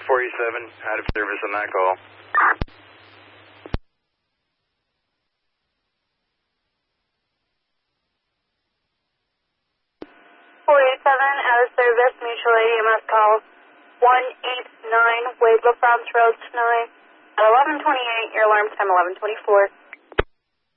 487, out of service on that call. 487, out of service, mutual aid EMS call 189, Wade LaFrance Road tonight at 11:28, your alarm time 11:24.